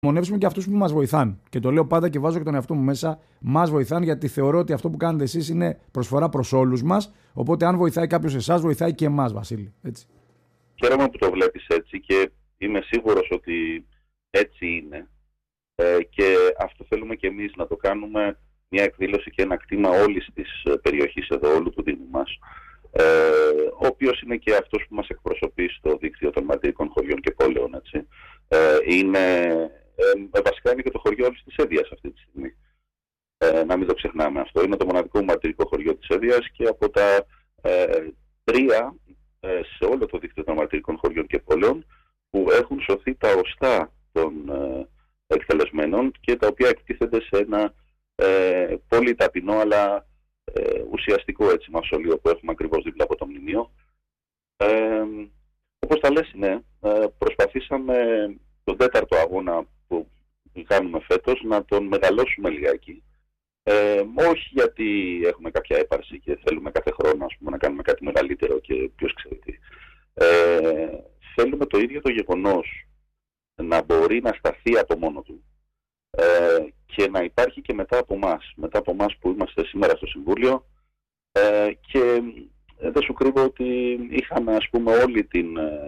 μονεύσουμε και αυτούς που μας βοηθάνε. Και το λέω πάντα και βάζω και τον εαυτό μου μέσα. Μας βοηθάνε, γιατί θεωρώ ότι αυτό που κάνετε εσείς είναι προσφορά προς όλους μας. Οπότε, αν βοηθάει κάποιος εσάς, βοηθάει και εμάς, Βασίλη. Έτσι. Χαίρομαι που το βλέπεις έτσι και είμαι σίγουρος ότι έτσι είναι. Και αυτό θέλουμε και εμείς να το κάνουμε, μια εκδήλωση και ένα κτήμα όλης της περιοχής εδώ, όλου του Δήμου μας, ο οποίος είναι και αυτός που μας εκπροσωπεί στο δίκτυο των μαρτυρικών χωριών και πόλεων. Έτσι. Βασικά είναι και το χωριό όλης της Εύβοιας αυτή τη στιγμή. Να μην το ξεχνάμε αυτό. Είναι το μοναδικό μαρτυρικό χωριό της Εύβοιας και από τα 3 σε όλο το δίκτυο των μαρτυρικών χωριών και πόλεων που έχουν σωθεί τα οστά των εκτελεσμένων και τα οποία εκτίθενται σε ένα πολύ ταπεινό αλλά ουσιαστικό έτσι μαυσολείο που έχουμε ακριβώς δίπλα από το μνημείο. Όπως τα λες, ναι, προσπαθήσαμε τον 4ο αγώνα που κάνουμε φέτος να τον μεγαλώσουμε λιγάκι. Όχι γιατί έχουμε κάποια έπαρση και θέλουμε κάθε χρόνο, ας πούμε, να κάνουμε κάτι μεγαλύτερο και ποιος ξέρει τι. Θέλουμε το ίδιο το γεγονός να μπορεί να σταθεί από μόνο του και να υπάρχει και μετά από εμάς που είμαστε σήμερα στο Συμβούλιο, και δεν σου κρύβω ότι είχαμε, ας πούμε, όλη την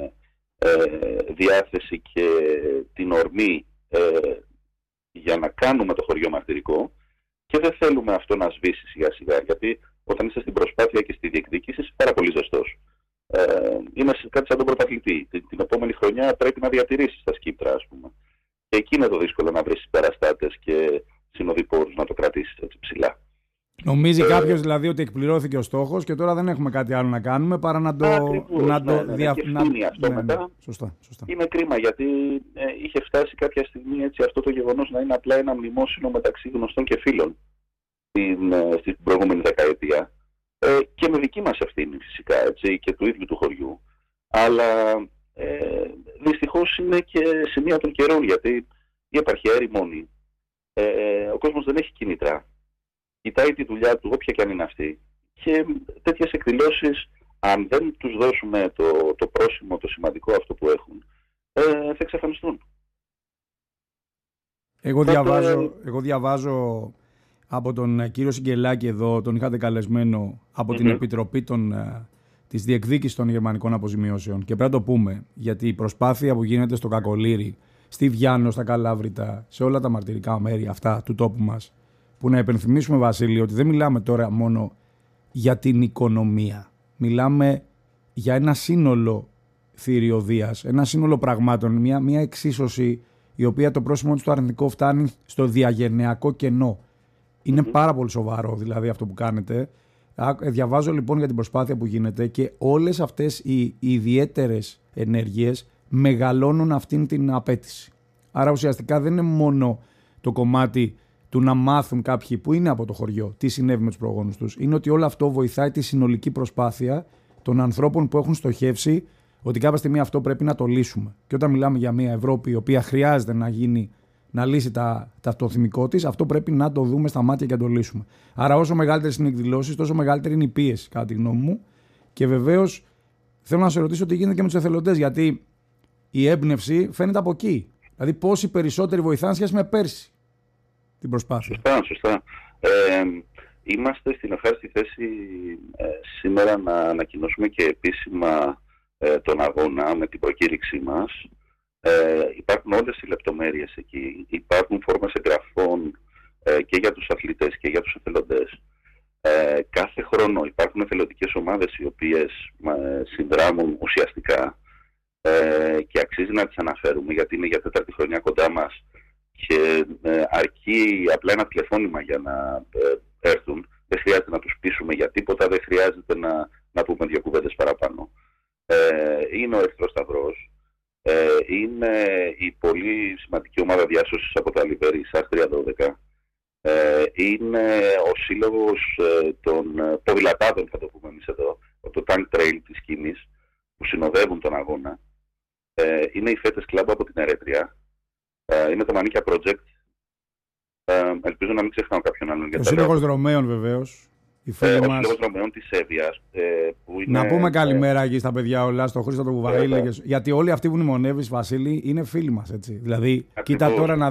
διάθεση και την ορμή για να κάνουμε το χωριό μαρτυρικό και δεν θέλουμε αυτό να σβήσει σιγά σιγά, γιατί όταν είσαι στην προσπάθεια και στη διεκδίκηση είσαι πάρα πολύ ζεστός. Είναι κάτι σαν τον πρωταθλητή. Την επόμενη χρονιά πρέπει να διατηρήσεις τα σκύπτρα, ας πούμε. Και εκεί είναι το δύσκολο, να βρεις συμπαραστάτες και συνοδοιπόρους να το κρατήσεις έτσι ψηλά. Νομίζει κάποιος δηλαδή ότι εκπληρώθηκε ο στόχος και τώρα δεν έχουμε κάτι άλλο να κάνουμε παρά να το διαφημίσει αυτό μετά. Σωστά. Είναι κρίμα, γιατί είχε φτάσει κάποια στιγμή έτσι αυτό το γεγονός να είναι απλά ένα μνημόσυνο μεταξύ γνωστών και φίλων στην προηγούμενη δεκαετία. Και με δική μας ευθύνη φυσικά, έτσι, και του ίδιου του χωριού. Αλλά δυστυχώς είναι και σημεία των καιρών, γιατί η επαρχία ερημώνει. Ο κόσμος δεν έχει κίνητρα. Κοιτάει τη δουλειά του, όποια και αν είναι αυτή. Και τέτοιες εκδηλώσεις, αν δεν τους δώσουμε το πρόσημο, το σημαντικό αυτό που έχουν, θα εξαφανιστούν. Εγώ διαβάζω από τον κύριο Σιγκελάκη εδώ, τον είχατε καλεσμένο από την Επιτροπή της Διεκδίκησης των Γερμανικών Αποζημιώσεων. Και πρέπει να το πούμε, γιατί η προσπάθεια που γίνεται στο Κακολήρι, στη Βιάννο, στα Καλάβρητα, σε όλα τα μαρτυρικά μέρη αυτά του τόπου μας, που να υπενθυμίσουμε, Βασίλη, ότι δεν μιλάμε τώρα μόνο για την οικονομία. Μιλάμε για ένα σύνολο θηριωδίας, ένα σύνολο πραγμάτων, μια εξίσωση η οποία το πρόσημο του αρνητικό φτάνει στο διαγενειακό κενό. Είναι πάρα πολύ σοβαρό δηλαδή αυτό που κάνετε. Διαβάζω λοιπόν για την προσπάθεια που γίνεται και όλες αυτές οι ιδιαίτερες ενέργειες μεγαλώνουν αυτήν την απέτηση. Άρα ουσιαστικά δεν είναι μόνο το κομμάτι του να μάθουν κάποιοι που είναι από το χωριό τι συνέβη με τους προγόνους τους. Είναι ότι όλο αυτό βοηθάει τη συνολική προσπάθεια των ανθρώπων που έχουν στοχεύσει ότι κάποια στιγμή αυτό πρέπει να το λύσουμε. Και όταν μιλάμε για μια Ευρώπη η οποία χρειάζεται να λύσει το θυμικό της, αυτό πρέπει να το δούμε στα μάτια και να το λύσουμε. Άρα, όσο μεγαλύτερες είναι οι εκδηλώσεις, τόσο μεγαλύτερη είναι η πίεση, κατά τη γνώμη μου. Και βεβαίως θέλω να σε ρωτήσω τι γίνεται και με τους εθελοντές, γιατί η έμπνευση φαίνεται από εκεί. Δηλαδή, πόσοι περισσότεροι βοηθάνε σχέση με πέρσι την προσπάθεια. Σωστά. Είμαστε στην ευχάριστη θέση σήμερα να ανακοινώσουμε και επίσημα τον αγώνα με την προκήρυξή μας. Υπάρχουν όλες οι λεπτομέρειες εκεί. Υπάρχουν φόρμες εγγραφών και για τους αθλητές και για τους εθελοντές. Κάθε χρόνο υπάρχουν εθελοντικές ομάδες οι οποίες συνδράμουν ουσιαστικά και αξίζει να τις αναφέρουμε, γιατί είναι για 4η χρονιά κοντά μας και αρκεί απλά ένα τηλεφώνημα για να έρθουν. Δεν χρειάζεται να τους πείσουμε για τίποτα, δεν χρειάζεται να πούμε 2 κουβέντες παραπάνω. Είναι ο Ερυθρός Σταυρός, είναι η πολύ σημαντική ομάδα διάσωσης από το Αλιβέρι, η ΣΑΣ 312, είναι ο σύλλογος των ποδηλατάδων, θα το πούμε εμείς εδώ, το Tank Trail της Κίνης, που συνοδεύουν τον αγώνα, είναι η Φέτες Club από την Ερέτρια, είναι το Μανίκια Project, ελπίζω να μην ξεχνάω κάποιον άλλον. Ο Σύλλογος Δρομέων βεβαίως. Ο Σύλλογος Δρομέων της Εύβοιας. Να πούμε καλημέρα εκεί στα παιδιά όλα, στο Χρήστο τον Κουβαρίλη. Γιατί όλοι αυτοί που μνημονεύεις, Βασίλη, είναι φίλοι μας. Έτσι. Δηλαδή, κοίτα τώρα να